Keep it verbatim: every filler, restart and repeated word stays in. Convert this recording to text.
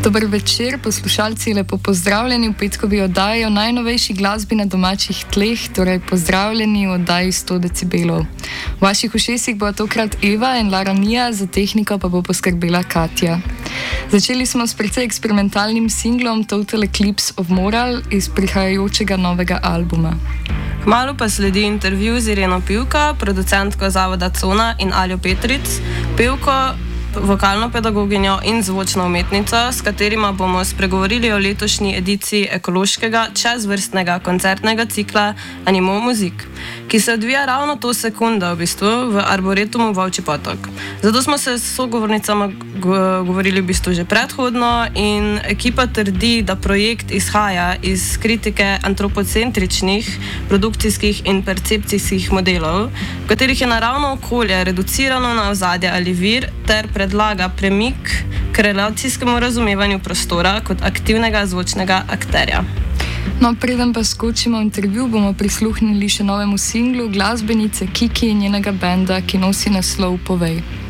Dober večer, poslušalci, lepo pozdravljeni v petkovi oddaji o najnovejši glasbi na domačih tleh, torej pozdravljeni v oddaji sto decibelov. V vaših ušesih bo tokrat Eva in Lara Mija, za tehniko pa bo poskrbela Katja. Začeli smo s precej eksperimentalnim singlom Total Eclipse of Moral iz prihajajočega novega albuma. Kmalu pa sledi intervju z Ireno Pivka, producentko zavoda Cona, in Aljo Petric, pevko, vokalno pedagoginjo in zvočno umetnico, s katerima bomo spregovorili o letošnji ediciji ekološkega čezvrstnega koncertnega cikla Animo Muzik, ki se odvija ravno to sekundo v bistvu v Arboretumu Volčji Potok. Zato smo se s sogovornicama govorili v bistvu že predhodno in ekipa trdi, da projekt izhaja iz kritike antropocentričnih produkcijskih in percepcijskih modelov, v katerih je naravno okolje reducirano na ozadje ali vir ter predlaga premik k relacijskemu razumevanju prostora kot aktivnega zvočnega akterja. No, preden pa skočimo v intervju, bomo prisluhnili še novemu singlu glasbenice Kiki in njenega benda, ki nosi naslov Povej.